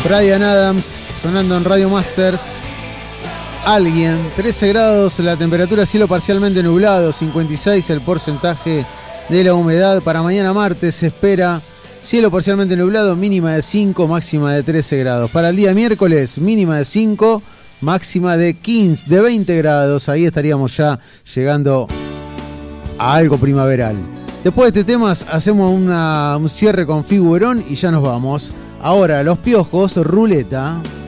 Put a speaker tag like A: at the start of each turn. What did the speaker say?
A: Bryan Adams sonando en Radio Masters. Alguien, 13 grados la temperatura, cielo parcialmente nublado, 56 el porcentaje de la humedad. Para mañana martes se espera cielo parcialmente nublado, mínima de 5, máxima de 13 grados. Para el día miércoles, mínima de 5, máxima de 15, de 20 grados. Ahí estaríamos ya llegando a algo primaveral. Después de este tema hacemos un cierre con Figurón y ya nos vamos. Ahora, Los Piojos, Ruleta.